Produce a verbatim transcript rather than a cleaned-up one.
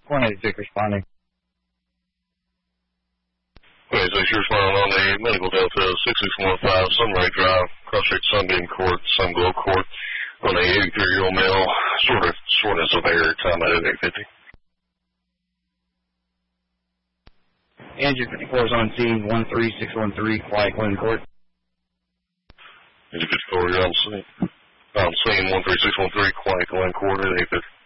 one eighty-six responding. Okay, so you're responding on the Medical Delta six six one five Sunray Drive, Cross-Street Sunbeam Court, Sunglow Court, on a eighty-three-year-old male, sort of shortness of air, time out at eight fifty. Engine fifty-four is on scene, one three six one three, Quiet Glen Court. Engine fifty-four, you're on scene. On scene, one three six one three, Quiet Glen Court at eight fifty.